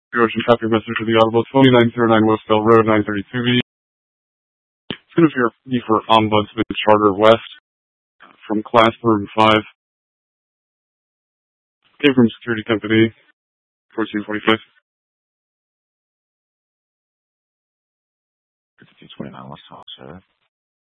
The Ocean copy your message to the Audible 2909 Westbell Road, 932B. It's going to be for Ombudsman Charter West from Class Room 5. Came from Security Company 1445. 5229 West Hall, sir.